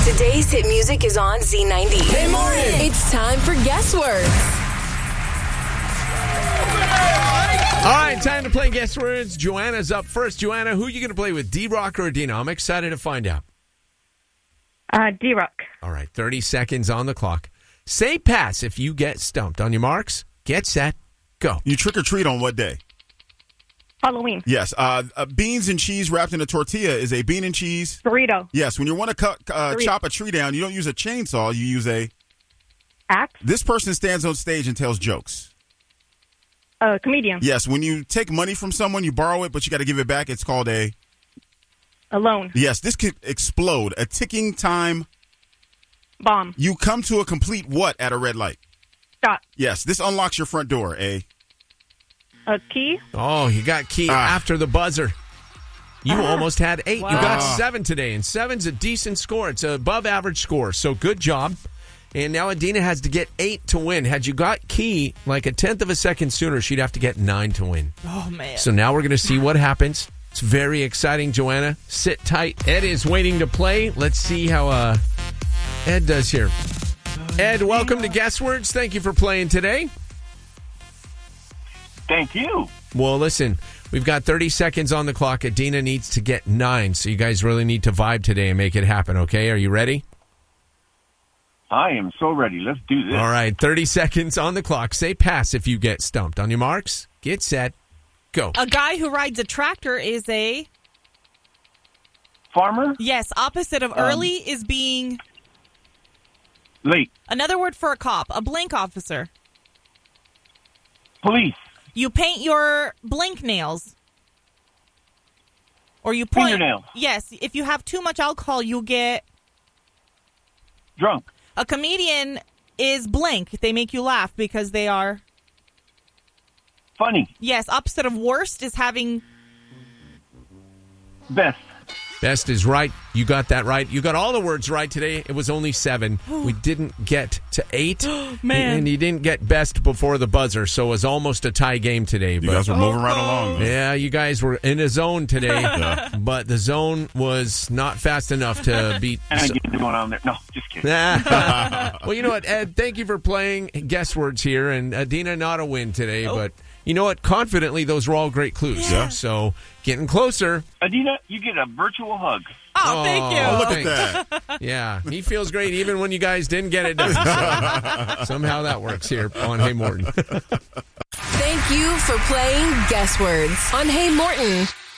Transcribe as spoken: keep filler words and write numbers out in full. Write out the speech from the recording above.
Today's hit music is on Z ninety. Hey, morning. It's time for Guess Words. All right, time to play Guess Words. Joanna's up first. Joanna, who are you going to play with, D-Rock or Adina? I'm excited to find out. Uh, D-Rock. All right, thirty seconds on the clock. Say pass if you get stumped. On your marks, get set, go. You trick or treat on what day? Halloween. Yes. Uh, uh, beans and cheese wrapped in a tortilla is a bean and cheese. Burrito. Yes. When you want to cut, uh, chop a tree down, you don't use a chainsaw. You use a Axe. This person stands on stage and tells jokes. Uh, comedian. Yes. When you take money from someone, you borrow it, but you got to give it back. It's called a A loan. Yes. This could explode. A ticking time Bomb. You come to a complete what at a red light? Stop. Yes. This unlocks your front door. A A key. Oh, you got key Ah. after the buzzer. You Ah. almost had eight. Wow. You got seven today, and seven's a decent score. It's an above average score, so good job. And now Adina has to get eight to win. Had you got key like a tenth of a second sooner, she'd have to get nine to win. Oh, man. So now we're going to see what happens. It's very exciting, Joanna. Sit tight. Ed is waiting to play. Let's see how uh, Ed does here. Ed, welcome to Guess Words. Thank you for playing today. Thank you. Well, listen, we've got thirty seconds on the clock. Adina needs to get nine, so you guys really need to vibe today and make it happen, okay? Are you ready? I am so ready. Let's do this. All right, thirty seconds on the clock. Say pass if you get stumped. On your marks, get set, go. A guy who rides a tractor is a... Farmer? Yes, opposite of early is being... Late. Another word for a cop. A blank officer. Police. You paint your blank nails. Or you point... Fingernails. Yes, if you have too much alcohol, you get... Drunk. A comedian is blank. They make you laugh because they are... Funny. Yes, opposite of worst is having... Best. Best is right. You got that right. You got all the words right today. It was only seven. We didn't get to eight. Man. And you didn't get best before the buzzer, so it was almost a tie game today. You but guys were moving right along. though. Yeah, you guys were in a zone today, Yeah. but the zone was not fast enough to beat. And I get going on there. No, just kidding. Well, you know what, Ed? Thank you for playing Guess Words here, and Adina not a win today, Oh. but you know what? Confidently, those were all great clues. Yeah. So getting closer. Adina, you get a virtual hug. Oh, thank you. Oh, Look Thanks. at that. Yeah, he feels great even when you guys didn't get it done. So somehow that works here on Hey Morton. Thank you for playing Guess Words on Hey Morton.